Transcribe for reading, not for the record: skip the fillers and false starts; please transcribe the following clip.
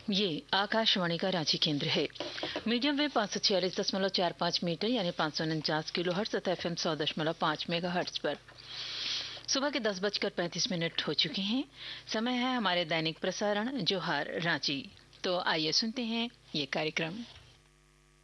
ये आकाशवाणी का रांची केंद्र है। मीडियम वेव 546.45 मीटर यानी 549 किलो हर्ट्ज तथा FM 100.5 मेगा हर्ट्ज पर सुबह के 10:35 हो चुके हैं। समय है हमारे दैनिक प्रसारण जोहार रांची। तो आइए सुनते हैं ये कार्यक्रम।